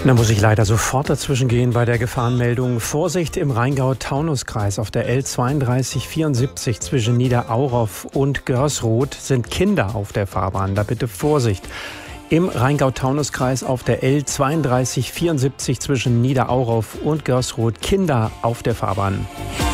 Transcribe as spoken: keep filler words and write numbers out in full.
Da muss ich leider sofort dazwischen gehen bei der Gefahrenmeldung. Vorsicht im Rheingau-Taunus-Kreis auf der L zweiunddreißig vierundsiebzig zwischen Niederauroff und Görsroth sind Kinder auf der Fahrbahn. Da bitte Vorsicht. Im Rheingau-Taunus-Kreis auf der L zweiunddreißig vierundsiebzig zwischen Niederauroff und Görsroth Kinder auf der Fahrbahn.